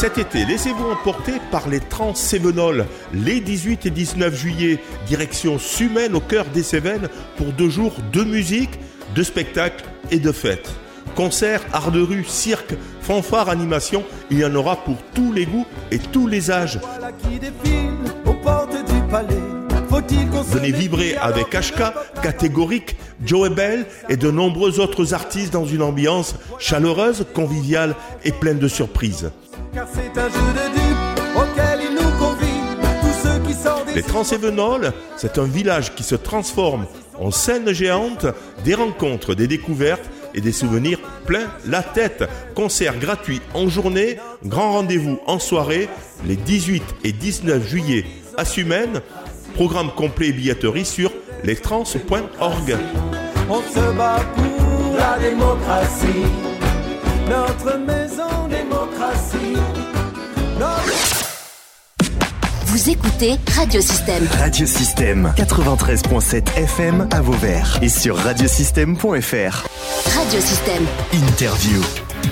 Cet été, laissez-vous emporter par les Trans-Cévenols. Les 18 et 19 juillet, direction Sumène au cœur des Cévennes pour 2 jours de musique, de spectacles et de fêtes. Concerts, art de rue, cirque, fanfare, animation, il y en aura pour tous les goûts et tous les âges. Venez vibrer avec HK, Catégorique, Joe Bell et de nombreux autres artistes dans une ambiance chaleureuse, conviviale et pleine de surprises. Car c'est un jeu de dupes auquel il nous convie. Tous ceux qui sortent des... Les Trans-Cévenols, c'est un village qui se transforme en scène géante, des rencontres, des découvertes et des souvenirs plein la tête. Concert gratuit en journée, grand rendez-vous en soirée, les 18 et 19 juillet à Sumène. Programme complet et billetterie sur lestrans.org. On se bat pour la démocratie, notre maison démocratie. Vous écoutez Radio Système. Radio Système 93.7 FM à Vauvert et sur radiosystème.fr. Radio Système. Interview.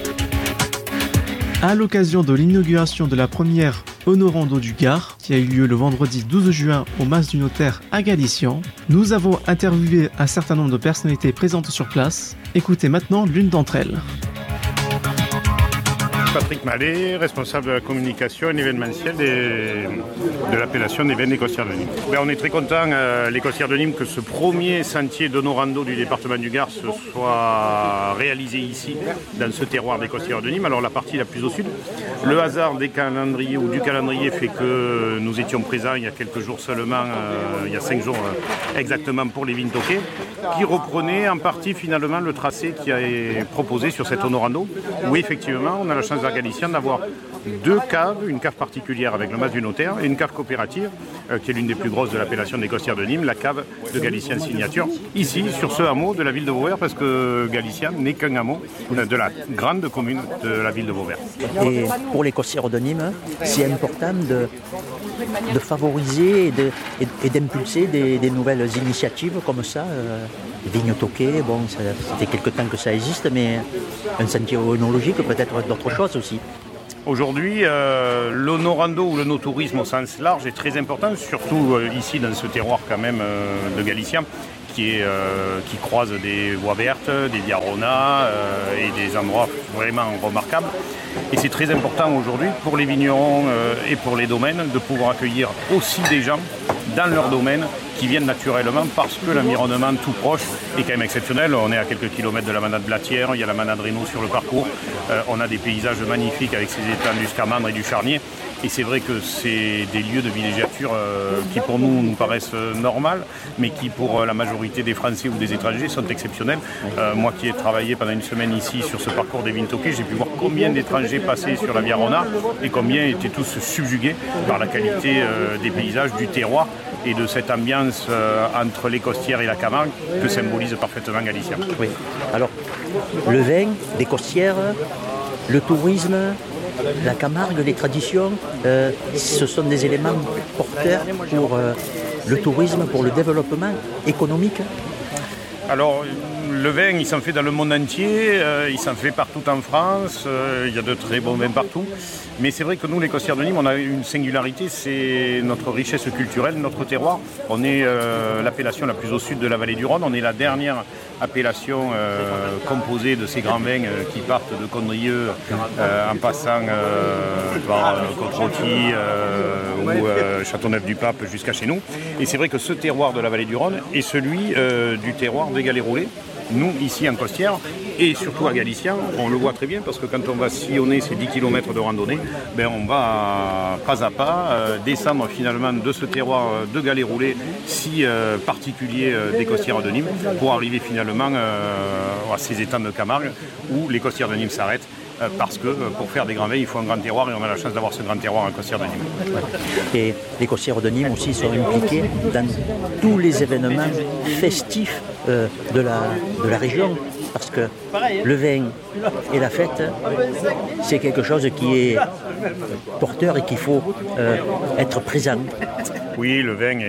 À l'occasion de l'inauguration de la première Honorando du Gard, qui a eu lieu le vendredi 12 juin au Mas du Notaire à Galician, nous avons interviewé un certain nombre de personnalités présentes sur place. Écoutez maintenant l'une d'entre elles. Patrick Mallet, responsable de la communication et l'événementiel de l'appellation des Vins des Costières de Nîmes. On est très content, les Costières de Nîmes, que ce premier sentier d'Honorando du département du Gard se soit réalisé ici, dans ce terroir des Costières de Nîmes. Alors la partie la plus au sud, le hasard des calendriers ou du calendrier fait que nous étions présents il y a quelques jours seulement, il y a 5 jours exactement pour les vignes toquées, qui reprenait en partie finalement le tracé qui a été proposé sur cet Honorando, où effectivement on a la chance à Galicien d'avoir 2 caves, une cave particulière avec le Mas du Notaire et une cave coopérative qui est l'une des plus grosses de l'appellation des Costières de Nîmes, la cave de Galicien Signature, ici sur ce hameau de la ville de Vauvert, parce que Galicien n'est qu'un hameau de la grande commune de la ville de Vauvert. Et pour les Costières de Nîmes, c'est important de favoriser et d'impulser des nouvelles initiatives comme ça. Vignes toquées, bon, ça fait quelque temps que ça existe, mais un sentier œnologique, peut-être d'autres choses aussi. Aujourd'hui, l'honorando ou le no-tourisme au sens large est très important, surtout ici dans ce terroir quand même de Galicien, qui croise des voies vertes, des diaronas et des endroits vraiment remarquables. Et c'est très important aujourd'hui pour les vignerons et pour les domaines de pouvoir accueillir aussi des gens dans leur domaine qui viennent naturellement parce que l'environnement tout proche est quand même exceptionnel. On est à quelques kilomètres de la manade Blatière, il y a la manade Rénaud sur le parcours. On a des paysages magnifiques avec ces étangs du Scamandre et du Charnier. Et c'est vrai que c'est des lieux de villégiature qui pour nous paraissent normales, mais qui pour la majorité des Français ou des étrangers sont exceptionnels. Moi qui ai travaillé pendant une semaine ici sur ce parcours des vignes toquées, j'ai pu voir combien d'étrangers passaient sur la Via Rona et combien étaient tous subjugués par la qualité des paysages, du terroir et de cette ambiance entre les Costières et la Camargue que symbolise parfaitement Galicien. Oui. Alors, le vin, les Costières, le tourisme, la Camargue, les traditions, ce sont des éléments porteurs pour le tourisme, pour le développement économique. Alors, le vin, il s'en fait dans le monde entier, il s'en fait partout en France, il y a de très bons vins partout. Mais c'est vrai que nous, les Costières de Nîmes, on a une singularité, c'est notre richesse culturelle, notre terroir. On est l'appellation la plus au sud de la vallée du Rhône, on est la dernière appellation composée de ces grands vins qui partent de Condrieu en passant par Côte-Rôtie ou Châteauneuf-du-Pape jusqu'à chez nous. Et c'est vrai que ce terroir de la vallée du Rhône est celui du terroir des galets roulés. Nous, ici en Costières, et surtout à Galicien, on le voit très bien parce que quand on va sillonner ces 10 km de randonnée, on va pas à pas descendre finalement de ce terroir de galets roulés si particulier des Costières de Nîmes pour arriver finalement à ces étangs de Camargue où les Costières de Nîmes s'arrêtent. Parce que pour faire des grands vins, il faut un grand terroir et on a la chance d'avoir ce grand terroir en Costières de Nîmes. Et les Costières de Nîmes aussi sont impliquées dans tous les événements festifs de la région. Parce que le vin et la fête, c'est quelque chose qui est porteur et qu'il faut être présent. Oui, le vin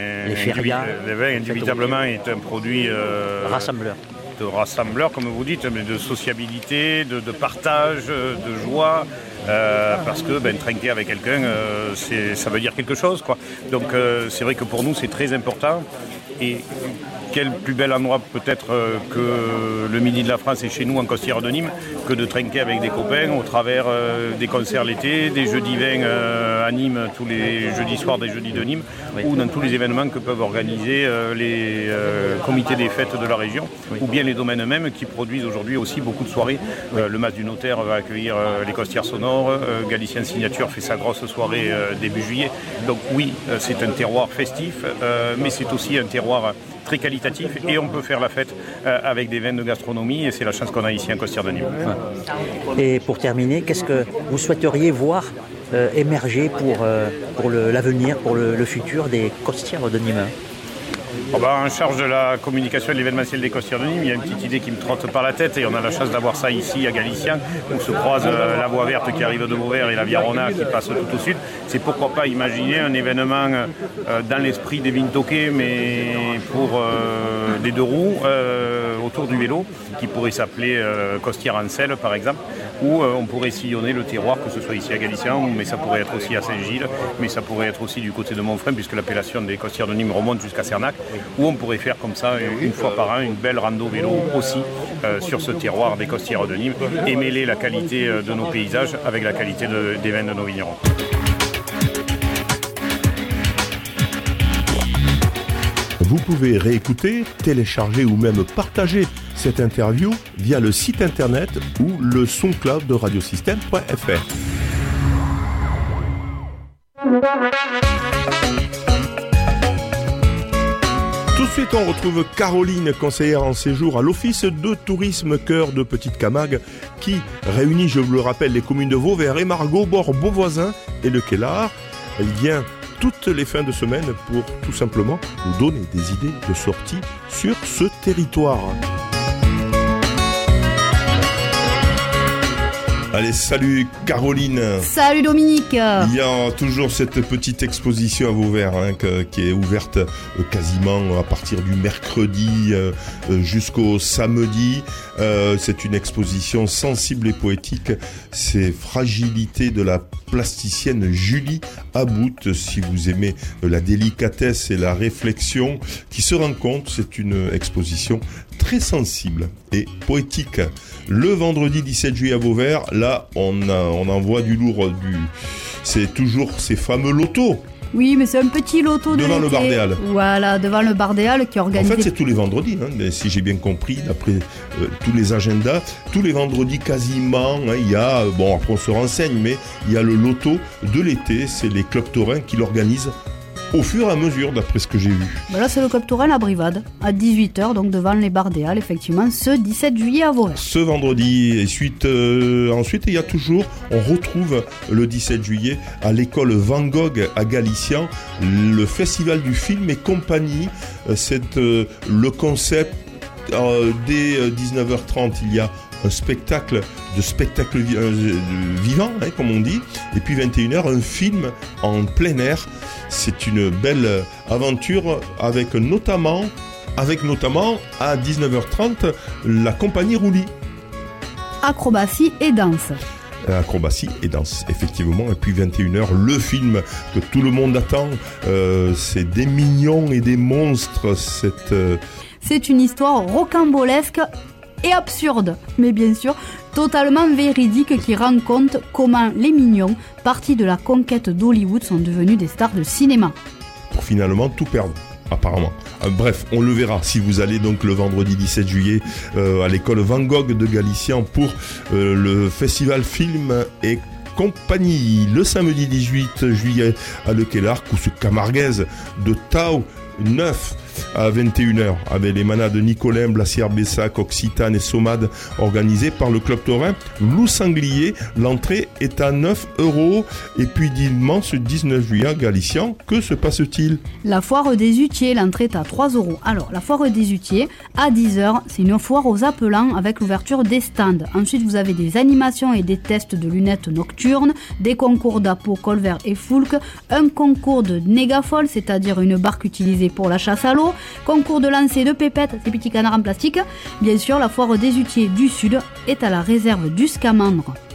est indubitablement est un produit rassembleur. De rassembleur, comme vous dites, mais de sociabilité, de partage, de joie, parce que trinquer avec quelqu'un, ça veut dire quelque chose, quoi. Donc c'est vrai que pour nous c'est très important. Et quel plus bel endroit peut-être que le Midi de la France et chez nous en Costière de Nîmes que de trinquer avec des copains au travers des concerts l'été, des jeudis vins à Nîmes tous les jeudis soirs des jeudis de Nîmes, ou dans tous les événements que peuvent organiser les comités des fêtes de la région, ou bien les domaines eux-mêmes qui produisent aujourd'hui aussi beaucoup de soirées. Le Mas du Notaire va accueillir les Costières sonores, Galicien Signature fait sa grosse soirée début juillet. Donc oui, c'est un terroir festif, mais c'est aussi un terroir très qualitatif et on peut faire la fête avec des vins de gastronomie et c'est la chance qu'on a ici en Costière de Nîmes. Et pour terminer, qu'est-ce que vous souhaiteriez voir émerger pour l'avenir, pour le futur des Costières de Nîmes? En charge de la communication et de l'événementiel des Costières de Nîmes, il y a une petite idée qui me trotte par la tête et on a la chance d'avoir ça ici à Galicien où se croise la voie verte qui arrive de Vauvert et la Via Rona qui passe tout au sud. C'est pourquoi pas imaginer un événement dans l'esprit des vignes toquées mais pour des deux roues autour du vélo qui pourrait s'appeler Costière en selle par exemple, où on pourrait sillonner le terroir, que ce soit ici à Galicien, mais ça pourrait être aussi à Saint-Gilles, mais ça pourrait être aussi du côté de Montfrin, puisque l'appellation des Costières de Nîmes remonte jusqu'à Cernac, où on pourrait faire comme ça, une fois par an, une belle rando vélo aussi sur ce terroir des Costières de Nîmes, et mêler la qualité de nos paysages avec la qualité des vins de nos vignerons. Vous pouvez réécouter, télécharger ou même partager cette interview via le site internet ou le SoundCloud de radiosystème.fr. Tout de suite, on retrouve Caroline, conseillère en séjour à l'Office de tourisme Cœur de Petite Camargue, qui réunit, je vous le rappelle, les communes de Vauvert et Margaux, Bord, Beauvoisin et Le Quélard. Elle vient toutes les fins de semaine pour tout simplement nous donner des idées de sortie sur ce territoire. Allez, salut Caroline. Salut Dominique. Il y a toujours cette petite exposition à Vauvert qui est ouverte quasiment à partir du mercredi jusqu'au samedi. C'est une exposition sensible et poétique. C'est Fragilité de la plasticienne Julie About. Si vous aimez la délicatesse et la réflexion qui se rencontrent, c'est une exposition très sensible et poétique. Le vendredi 17 juillet à Vauvert, là, on envoie du lourd. C'est toujours ces fameux lotos. Oui, mais c'est un petit loto devant le Bardéal. Voilà, devant le Bardéal qui organise. En fait, c'est tous les vendredis, mais si j'ai bien compris, d'après tous les agendas, tous les vendredis quasiment, il y a, après on se renseigne, mais il y a le loto de l'été, c'est les clubs taurins qui l'organisent au fur et à mesure, d'après ce que j'ai vu. Là, c'est le club taurin La Brivade, à 18h, donc devant les Bardéal, effectivement, ce 17 juillet à Vauvert. Ce vendredi, et ensuite, il y a toujours, on retrouve le 17 juillet à l'école Van Gogh à Galicien, le festival du film et compagnie. C'est le concept, dès 19h30, il y a un spectacle vivant, comme on dit, et puis 21h, un film en plein air. C'est une belle aventure avec notamment à 19h30 la compagnie Roulis. Acrobatie et danse. Acrobatie et danse, effectivement. Et puis 21h, le film que tout le monde attend, c'est des mignons et des monstres. C'est une histoire rocambolesque et absurde, mais bien sûr totalement véridique, qui rend compte comment les mignons, partis de la conquête d'Hollywood, sont devenus des stars de cinéma. Pour finalement tout perdre, apparemment. Bref, on le verra si vous allez donc le vendredi 17 juillet à l'école Van Gogh de Galicien pour le festival film et compagnie. Le samedi 18 juillet à Le Quélard, course camarguaise de Tau 9 à 21h avec les manas de Nicolin, Blassière-Bessac, Occitane et Sommade, organisées par le club taurin Loup Sanglier. L'entrée est à 9€. Et puis dimanche 19 juillet à Galicien, que se passe-t-il? La foire des Hutiers, l'entrée est à 3€. Alors, la foire des Hutiers, à 10h, c'est une foire aux appelants avec l'ouverture des stands. Ensuite, vous avez des animations et des tests de lunettes nocturnes, des concours d'appos Colvert et Foulque, un concours de négafol, c'est-à-dire une barque utilisée pour la chasse à l'eau, concours de lancer de pépettes, ces petits canards en plastique. Bien sûr, la foire des Hutiers du Sud est à la réserve du Scamandre.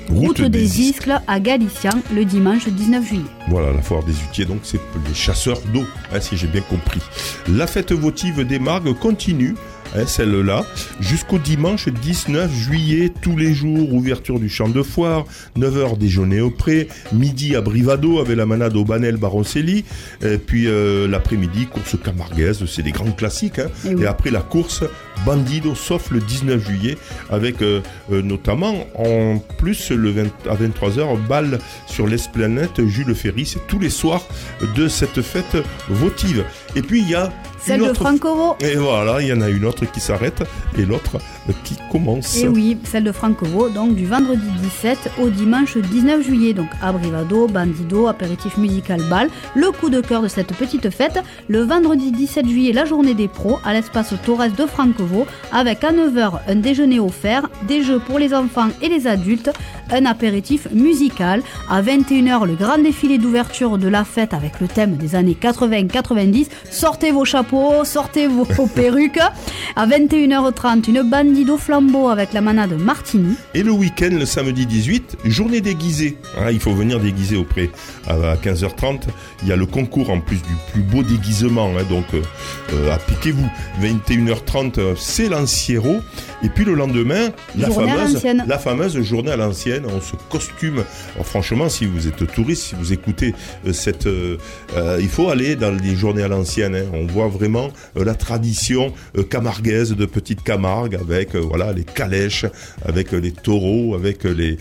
route des Iscles à Galician le dimanche 19 juillet. Voilà, la foire des hutiers, donc c'est les chasseurs d'eau, si j'ai bien compris. La fête votive des Margues continue, celle-là, jusqu'au dimanche 19 juillet, tous les jours, ouverture du champ de foire, 9h déjeuner au pré, midi à Brivado avec la manade au Banel Baroncelli, et puis l'après-midi, course camarguaise, c'est des grands classiques, et après la course Bandido, sauf le 19 juillet, avec notamment en plus à 23h, bal sur l'Esplanade Jules Ferry, c'est tous les soirs de cette fête votive. Et puis il y a celle de Francovo. Et voilà, il y en a une autre qui s'arrête et l'autre qui commence. Et oui, celle de Francovo, donc du vendredi 17 au dimanche 19 juillet. Donc à Brivado, Bandido, apéritif musical, bal. Le coup de cœur de cette petite fête, le vendredi 17 juillet, la journée des pros à l'espace Torres de Francovo, avec à 9h un déjeuner offert, des jeux pour les enfants et les adultes, un apéritif musical. À 21h, le grand défilé d'ouverture de la fête avec le thème des années 80-90. Sortez vos chapeaux, sortez vos perruques. À 21h30, une Bandido flambeau avec la manade Martini. Et le week-end, le samedi 18, journée déguisée. Il faut venir déguiser auprès. À 15h30, il y a le concours en plus du plus beau déguisement. Donc, appliquez-vous. 21h30, c'est l'Anciero. Et puis le lendemain, la fameuse journée à l'ancienne. On se costume. Alors, franchement, si vous êtes touriste, si vous écoutez il faut aller dans les journées à l'ancienne. On voit vraiment la tradition camarguaise de Petite Camargue avec les calèches, avec les taureaux, avec les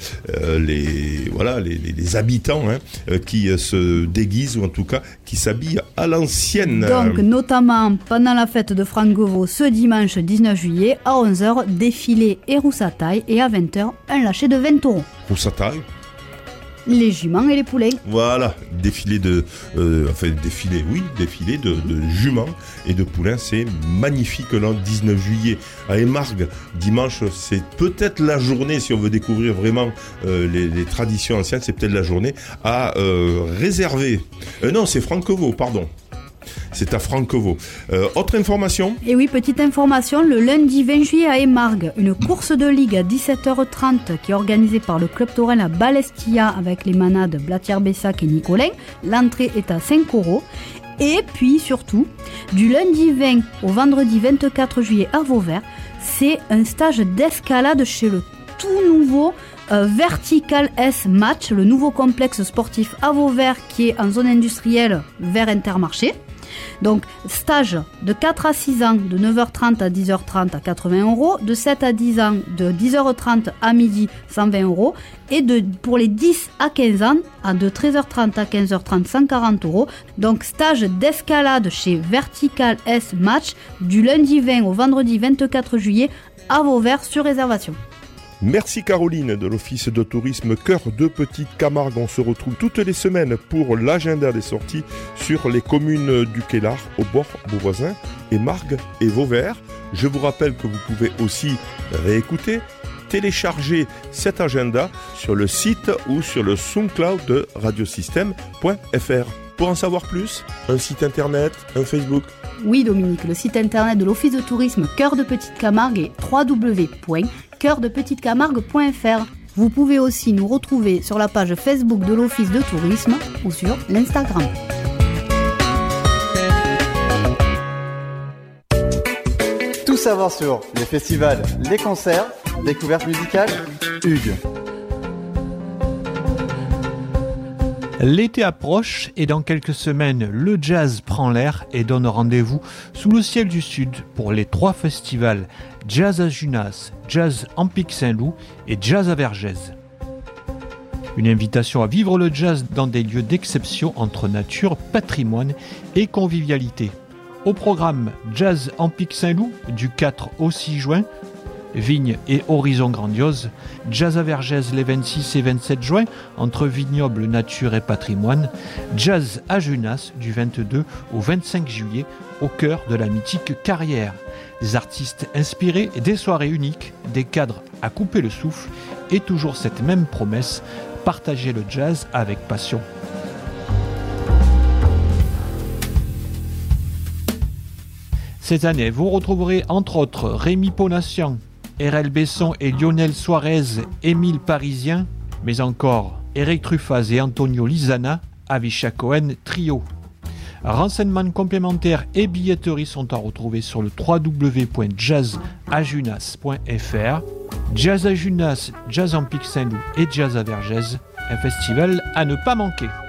habitants qui se déguisent ou en tout cas qui s'habillent à l'ancienne. Donc notamment pendant la fête de Francovo ce dimanche 19 juillet à 11h, défilé et roussataille, et à 20h, un lâcher de 20 taureaux. Roussataille, les juments et les poulets. Voilà, défilé de juments et de poulains, c'est magnifique le 19 juillet. À Émargues, dimanche, c'est peut-être la journée, si on veut découvrir vraiment les traditions anciennes, c'est peut-être la journée à réserver. Non, c'est Francovo, pardon. C'est à Francovo. Autre information ? Et oui, petite information, le lundi 20 juillet à Émargues, une course de ligue à 17h30 qui est organisée par le club taurin à Balestilla avec les manades Blatière-Bessac et Nicolin. L'entrée est à 5 €. Et puis surtout, du lundi 20 au vendredi 24 juillet à Vauvert, c'est un stage d'escalade chez le tout nouveau Vertical S Match, le nouveau complexe sportif à Vauvert qui est en zone industrielle vers Intermarché. Donc stage de 4 à 6 ans de 9h30 à 10h30 à 80 €, de 7 à 10 ans de 10h30 à midi 120 € et pour les 10 à 15 ans de 13h30 à 15h30 140 €. Donc stage d'escalade chez Vertical S Match du lundi 20 au vendredi 24 juillet à Vauvert sur réservation. Merci Caroline de l'Office de tourisme Cœur de Petite Camargue. On se retrouve toutes les semaines pour l'agenda des sorties sur les communes du Quélard, au bord Beauvoisin, Émargues et Vauvert. Je vous rappelle que vous pouvez aussi réécouter, télécharger cet agenda sur le site ou sur le SoundCloud de radiosystème.fr. Pour en savoir plus, un site internet, un Facebook. Oui Dominique, le site internet de l'Office de tourisme Cœur de Petite Camargue est www.coeurdepetitecamargue.fr. Vous pouvez aussi nous retrouver sur la page Facebook de l'Office de tourisme ou sur l'Instagram. Tout savoir sur les festivals, les concerts, découvertes musicales, Hugues. L'été approche et dans quelques semaines, le jazz prend l'air et donne rendez-vous sous le ciel du Sud pour les 3 festivals Jazz à Junas, Jazz en Pic-Saint-Loup et Jazz à Vergès. Une invitation à vivre le jazz dans des lieux d'exception entre nature, patrimoine et convivialité. Au programme Jazz en Pic-Saint-Loup du 4 au 6 juin, Vignes et horizons grandioses, Jazz à Vergès les 26 et 27 juin, entre vignobles, nature et patrimoine, Jazz à Junas du 22 au 25 juillet, au cœur de la mythique carrière. Des artistes inspirés, des soirées uniques, des cadres à couper le souffle, et toujours cette même promesse, partager le jazz avec passion. Cette année, vous retrouverez entre autres Rémi Ponassian, RL Besson et Lionel Suarez, Émile Parisien, mais encore Eric Truffaz et Antonio Lizana, Avisha Cohen Trio. Renseignements complémentaires et billetteries sont à retrouver sur le www.jazzajunas.fr. Jazz à Junas, Jazz en Pic Saint-Loup et Jazz à Vergès, un festival à ne pas manquer.